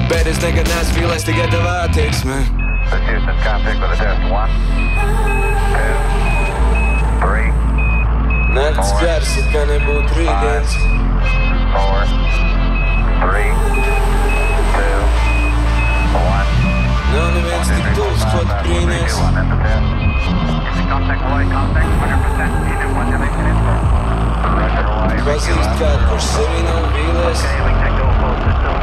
Bet es nekad neesmu vīlēs tikai tev attieksmē. Houston, contact with a test. 1, 2, 3, Nakts gars, it kā nebūtu rītdienas. 4, 3, 2, 1. Nav neviens tik tuvs, ko tu brīnies. Contact Hawaii, contact 100%. Unit 1 Jamaican info. Roger Hawaii. Pazīst kādu, kurš sevī nav vīlēs. Okay, we can go full system.